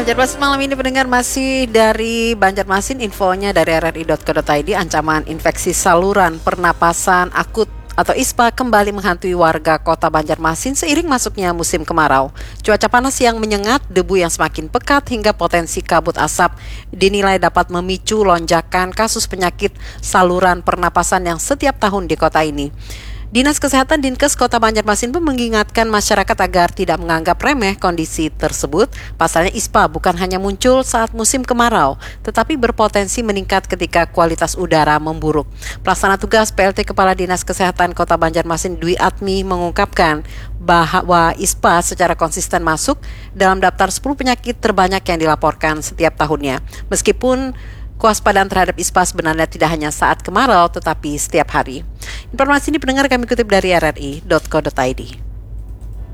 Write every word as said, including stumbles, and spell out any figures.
Banjarmasin malam ini pendengar masih dari Banjarmasin, infonya dari r r i dot co dot i d. Ancaman infeksi saluran pernapasan akut atau I S P A kembali menghantui warga kota Banjarmasin seiring masuknya musim kemarau. Cuaca panas yang menyengat, debu yang semakin pekat hingga potensi kabut asap dinilai dapat memicu lonjakan kasus penyakit saluran pernapasan yang setiap tahun di kota ini. Dinas Kesehatan Dinkes Kota Banjarmasin pun mengingatkan masyarakat agar tidak menganggap remeh kondisi tersebut. Pasalnya I S P A bukan hanya muncul saat musim kemarau, tetapi berpotensi meningkat ketika kualitas udara memburuk. Pelaksana tugas P L T Kepala Dinas Kesehatan Kota Banjarmasin Dwi Atmi mengungkapkan bahwa I S P A secara konsisten masuk dalam daftar sepuluh penyakit terbanyak yang dilaporkan setiap tahunnya. Meskipun kewaspadaan terhadap I S P A sebenarnya tidak hanya saat kemarau, tetapi setiap hari. Informasi ini pendengar kami kutip dari r r i dot co dot i d.